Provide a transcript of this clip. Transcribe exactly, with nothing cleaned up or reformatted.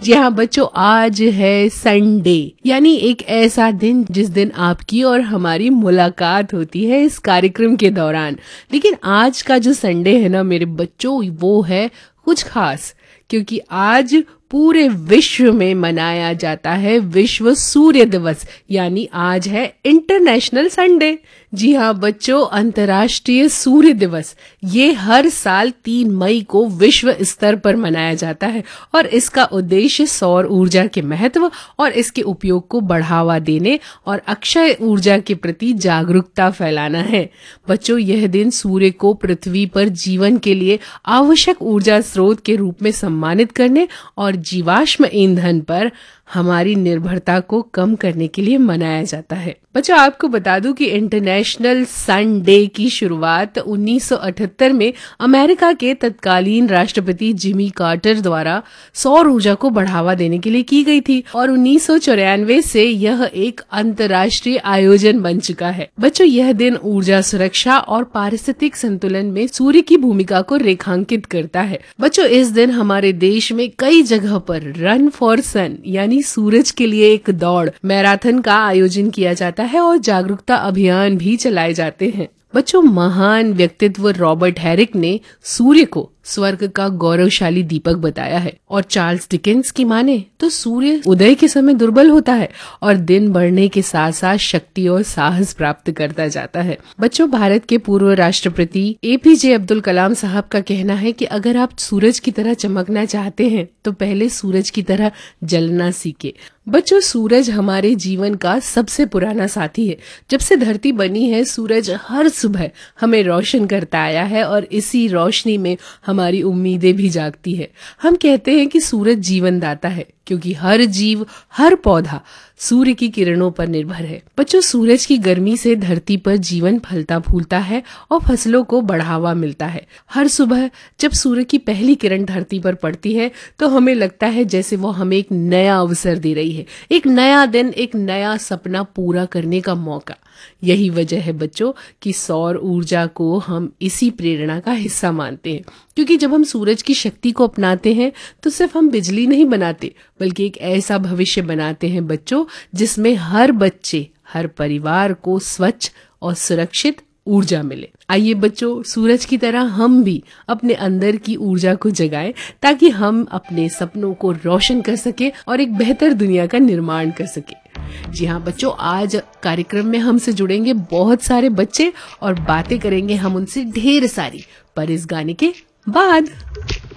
जी हाँ बच्चों, आज है संडे, यानी एक ऐसा दिन जिस दिन आपकी और हमारी मुलाकात होती है इस कार्यक्रम के दौरान। लेकिन आज का जो संडे है ना मेरे बच्चों, वो है कुछ खास, क्योंकि आज पूरे विश्व में मनाया जाता है विश्व सूर्य दिवस, यानी आज है इंटरनेशनल संडे। जी हाँ बच्चों, अंतर्राष्ट्रीय सूर्य दिवस ये हर साल तीन मई को विश्व स्तर पर मनाया जाता है और इसका उद्देश्य सौर ऊर्जा के महत्व और इसके उपयोग को बढ़ावा देने और अक्षय ऊर्जा के प्रति जागरूकता फैलाना है। बच्चों, यह दिन सूर्य को पृथ्वी पर जीवन के लिए आवश्यक ऊर्जा स्रोत के रूप में सम्मानित करने और जीवाश्म ईंधन पर हमारी निर्भरता को कम करने के लिए मनाया जाता है। बच्चों, आपको बता दूं कि इंटरनेशनल सन डे की शुरुआत उन्नीस सौ अठहत्तर में अमेरिका के तत्कालीन राष्ट्रपति जिमी कार्टर द्वारा सौर ऊर्जा को बढ़ावा देने के लिए की गई थी और उन्नीस सौ चौरानवे से यह एक अंतर्राष्ट्रीय आयोजन बन चुका है। बच्चों, यह दिन ऊर्जा सुरक्षा और पारिस्थितिक संतुलन में सूर्य की भूमिका को रेखांकित करता है। बच्चों, इस दिन हमारे देश में कई जगह पर रन फॉर सन यानी सूरज के लिए एक दौड़ मैराथन का आयोजन किया जाता है और जागरूकता अभियान भी चलाए जाते हैं। बच्चों, महान व्यक्तित्व रॉबर्ट हैरिक ने सूर्य को स्वर्ग का गौरवशाली दीपक बताया है और चार्ल्स डिकेंस की माने तो सूर्य उदय के समय दुर्बल होता है और दिन बढ़ने के साथ साथ शक्ति और साहस प्राप्त करता जाता है। बच्चों, भारत के पूर्व राष्ट्रपति एपीजे अब्दुल कलाम साहब का कहना है कि अगर आप सूरज की तरह चमकना चाहते हैं तो पहले सूरज की तरह जलना सीखे। बच्चों, सूरज हमारे जीवन का सबसे पुराना साथी है। जब से धरती बनी है, सूरज हर सुबह हमें रोशन करता आया है और इसी रोशनी में हमारी उम्मीदें भी जागती है। हम कहते हैं कि सूरज जीवन दाता है क्योंकि हर जीव, हर पौधा सूर्य की किरणों पर निर्भर है। बच्चों, सूरज की गर्मी से धरती पर जीवन फलता फूलता है और फसलों को बढ़ावा मिलता है। हर सुबह जब सूर्य की पहली किरण धरती पर पड़ती है तो हमें लगता है जैसे वो हमें एक नया अवसर दे रही है, एक नया दिन, एक नया सपना पूरा करने का मौका। यही वजह है बच्चों कि सौर ऊर्जा को हम इसी प्रेरणा का हिस्सा मानते हैं, क्योंकि जब हम सूरज की शक्ति को अपनाते हैं तो सिर्फ हम बिजली नहीं बनाते बल्कि एक ऐसा भविष्य बनाते हैं बच्चों जिसमें हर बच्चे, हर परिवार को स्वच्छ और सुरक्षित ऊर्जा मिले। आइए बच्चों, सूरज की तरह हम भी अपने अंदर की ऊर्जा को जगाएं ताकि हम अपने सपनों को रोशन कर सके और एक बेहतर दुनिया का निर्माण कर सके। जी हाँ बच्चों, आज कार्यक्रम में हमसे जुड़ेंगे बहुत सारे बच्चे और बातें करेंगे हम उनसे ढेर सारी, पर इस गाने के बाद।